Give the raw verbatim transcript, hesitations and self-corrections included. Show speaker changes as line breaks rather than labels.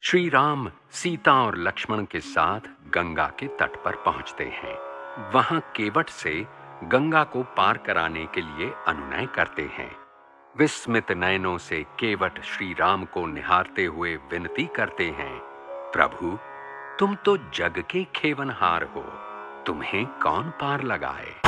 श्री राम सीता और लक्ष्मण के साथ गंगा के तट पर पहुंचते हैं। वहां केवट से गंगा को पार कराने के लिए अनुनय करते हैं। विस्मित नयनों से केवट श्री राम को निहारते हुए विनती करते हैं, प्रभु, तुम तो जग के खेवनहार हो, तुम्हें कौन पार लगाए।